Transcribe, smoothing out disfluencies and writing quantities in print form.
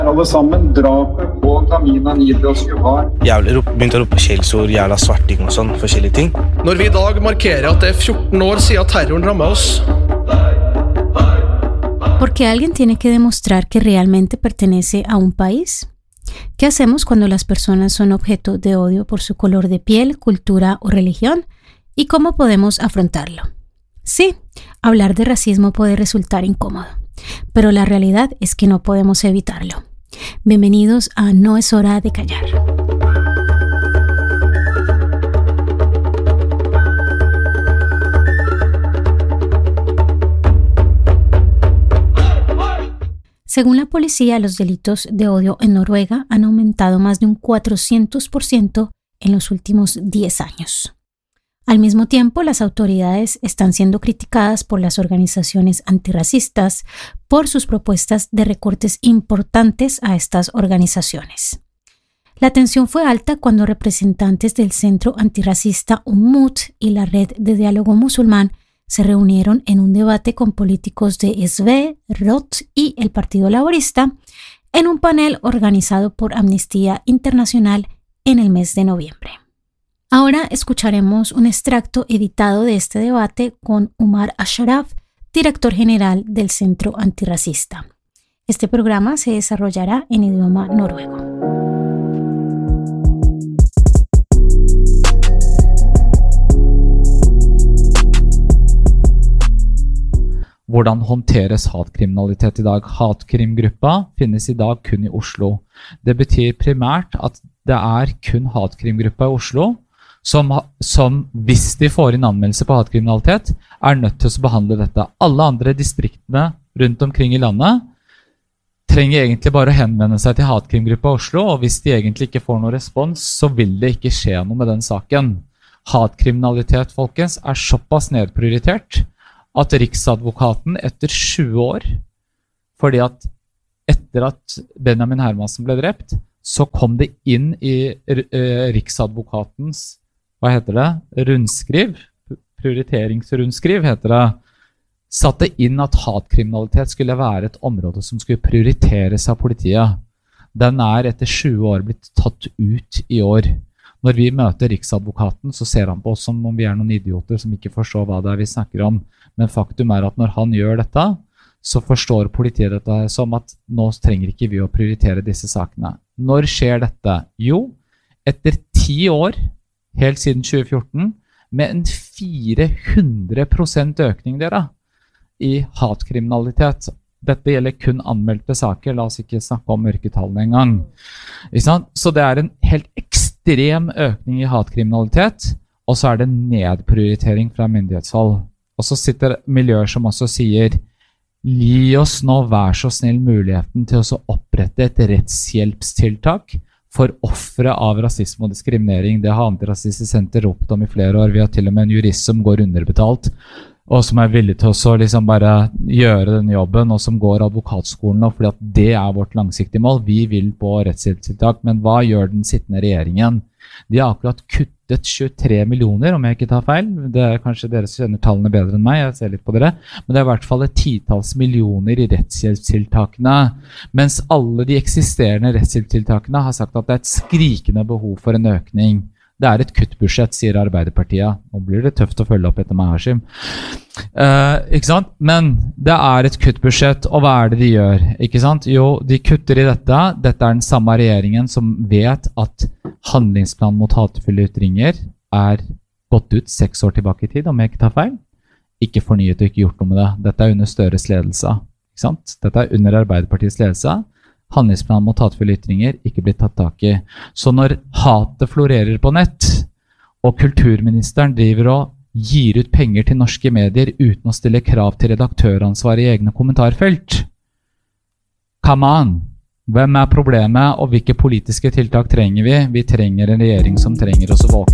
Alle sammen, drapet på Tamina Nidros Juhar. Begynte å rope skjellsord, jævla svarting og sånn, forskjellige ting. Når vi I dag markerer at det 14 år siden terroren rammet oss. Porque alguien tiene que demostrar que realmente pertenece a un país. ¿Qué hacemos cuando las personas son objeto de odio por su color de piel, cultura o religión? ¿Y cómo podemos afrontarlo? Sí, hablar de racismo puede resultar incómodo, pero la realidad es que no podemos evitarlo. Bienvenidos a No es hora de callar. Según la policía, los delitos de odio en Noruega han aumentado más de un 400% en los últimos 10 años. Al mismo tiempo, las autoridades están siendo criticadas por las organizaciones antirracistas por sus propuestas de recortes importantes a estas organizaciones. La tensión fue alta cuando representantes del Centro Antirracista Umut y la Red de Diálogo Musulmán se reunieron en un debate con políticos de SV, ROT y el Partido Laborista en un panel organizado por Amnistía Internacional en el mes de noviembre. Ahora escucharemos un extracto editado de este debate con Umar Ashraf, director general del Centro Antirracista. Este programa se desarrollará en idioma noruego. Hvordan håndteres hatkriminalitet I dag? Hatkrimgruppa finnes I dag kun I Oslo. Det betyr primært at det kun hatkrimgruppa I Oslo som hvis de får inn anmeldelse på hatkriminalitet, nødt til å behandle dette. Alle andre distriktene rundt omkring I landet trenger egentlig bare å henvende seg til hatkrimgruppa I Oslo, og hvis de egentlig ikke får noen respons, så vil det ikke skje noe med den saken. Hatkriminalitet, folkens, såpass nedprioritert at Riksadvokaten etter 20 år, fordi at etter at Benjamin Hermansen ble drept, så kom det inn I Riksadvokatens, hva heter det? Rundskriv, prioriteringsrundskriv heter det, satte inn at hatkriminalitet skulle være et område som skulle prioriteres av politiet. Den etter 20 år blitt tatt ut I år. Når vi møter Riksadvokaten, så ser han på oss som om vi noen idioter som ikke forstår hva det vi snakker om. Men faktum at når han gjør dette, så forstår politiet dette som at nå trenger ikke vi å prioritere disse sakene. Når skjer dette? Jo, etter 10 år, helt siden 2014, med en 400% økning I hatkriminalitet. Dette gjelder kun anmeldte saker, la oss ikke snakke om mørketallene en gang. Så det en helt ekstrem økning I hatkriminalitet, og så det nedprioritering fra myndighetshold. Og så sitter miljøer som også sier, gi oss nå vær så snill muligheten til å opprette et rettshjelpstiltak for offre av rasisme og diskriminering. Det har Antirasistisk Senter ropt om I flere år. Vi har til og med en jurist som går underbetalt, og som villig til å liksom bare gjøre den jobben, og som går advokatskolen nå, fordi at det vårt langsiktige mål. Vi vil på rettshjelpstiltak, men hva gjør den sittende regjeringen? De har akkurat kuttet 23 millioner, om jeg ikke tar feil. Det kanskje dere som kjenner tallene bedre enn meg, jeg ser litt på dere. Men det I hvert fall et titals millioner I rettshjelpstiltakene, mens alle de eksisterende rettshjelpstiltakene har sagt at det et skrikende behov for en økning. Det et kuttbudsjett, sier Arbeiderpartiet. Nå blir det tøft å følge opp etter meg, Hashim. Ikke sant? Men det et kuttbudsjett, og hva det de gjør? Ikke sant? Jo, de kutter I dette. Dette den samme regjeringen som vet at handlingsplan mot hatefulle ytringer gått ut 6 år tilbake I tid, om jeg ikke tar feil. Ikke fornyet og ikke gjort noe med det. Dette under Støres ledelse. Ikke sant? Dette under Arbeiderpartiets ledelse. Handlingsplan mot hatefulle ytringer ikke blitt tatt tak I. Så når hatet florerer på nett, og kulturministeren driver og gir ut penger til norske medier uten å stille krav til redaktøransvar I egne kommentarfelt, come on! Hvem problemet, og hvilke politiske tiltak trenger vi? Vi trenger en regjering som trenger oss å våkne.